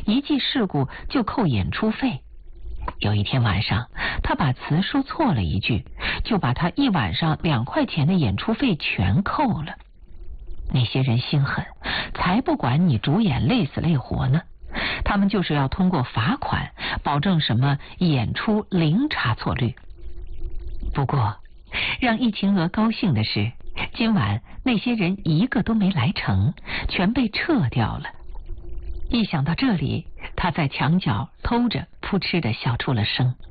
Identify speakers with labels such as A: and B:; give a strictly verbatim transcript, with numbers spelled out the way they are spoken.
A: 一记事故就扣演出费。有一天晚上，他把词说错了一句，就把他一晚上两块钱的演出费全扣了。那些人心狠，才不管你主演累死累活呢，他们就是要通过罚款保证什么演出零差错率。不过让易晴娥高兴的是，今晚那些人一个都没来成，全被撤掉了。一想到这里，他在墙角偷着扑哧地笑出了声。